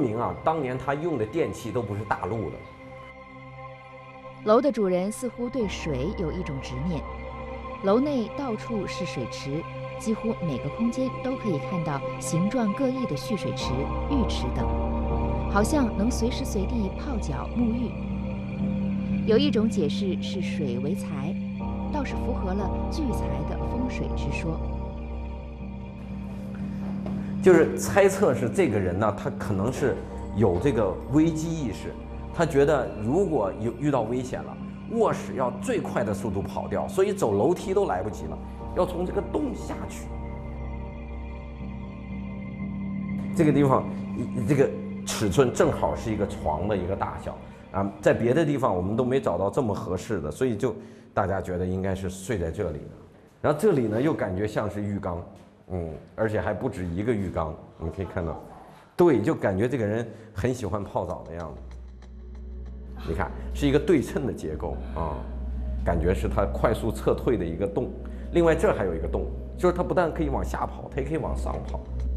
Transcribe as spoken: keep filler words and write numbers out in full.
明啊，当年他用的电器都不是大陆的。 楼的主人似乎对水有一种执念，楼内到处是水池，几乎每个空间都可以看到形状各异的蓄水池、浴池等，好像能随时随地泡脚沐浴。有一种解释是水为财，倒是符合了聚财的风水之说。 就是猜测是这个人呢，他可能是有这个危机意识，他觉得如果有遇到危险了，卧室要最快的速度跑掉，所以走楼梯都来不及了，要从这个洞下去。这个地方，这个尺寸正好是一个床的一个大小啊，在别的地方我们都没找到这么合适的，所以就大家觉得应该是睡在这里的。然后这里呢，又感觉像是浴缸。嗯，而且还不止一个浴缸，你可以看到，对，就感觉这个人很喜欢泡澡的样子。你看，是一个对称的结构啊，感觉是他快速撤退的一个洞。另外这儿还有一个洞，就是他不但可以往下跑，他也可以往上跑。